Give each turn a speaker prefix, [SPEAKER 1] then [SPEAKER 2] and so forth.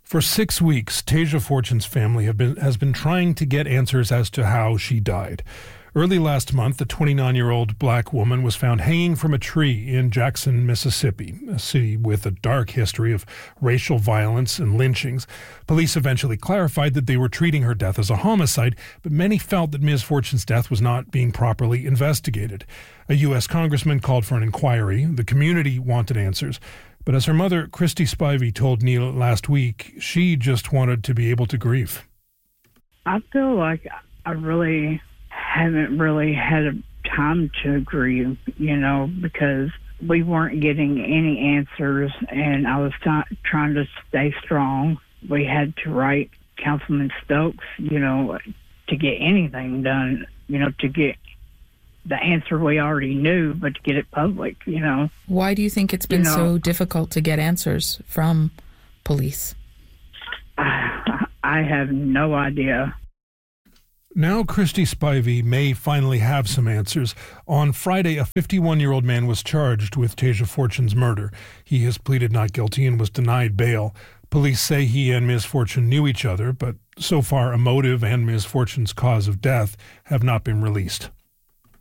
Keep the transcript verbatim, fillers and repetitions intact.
[SPEAKER 1] For six weeks, Tasia Fortune's family have been, has been trying to get answers as to how she died. Early last month, the twenty-nine-year-old black woman was found hanging from a tree in Jackson, Mississippi, a city with a dark history of racial violence and lynchings. Police eventually clarified that they were treating her death as a homicide, but many felt that Miz Fortune's death was not being properly investigated. A U S congressman called for an inquiry. The community wanted answers. But as her mother, Christy Spivey, told Neil last week, she just wanted to be able to grieve.
[SPEAKER 2] I feel like I really haven't really had a time to grieve, you know, because we weren't getting any answers, and I was t- trying to stay strong. We had to write Councilman Stokes, you know, to get anything done, you know, to get the answer we already knew, but to get it public, you know.
[SPEAKER 3] Why do you think it's been
[SPEAKER 2] you know,
[SPEAKER 3] so difficult to get answers from police?
[SPEAKER 2] I, I have no idea.
[SPEAKER 1] Now Christy Spivey may finally have some answers. On Friday, a fifty-one-year-old man was charged with Tasia Fortune's murder. He has pleaded not guilty and was denied bail. Police say he and Miz Fortune knew each other, but so far a motive and Miz Fortune's cause of death have not been released.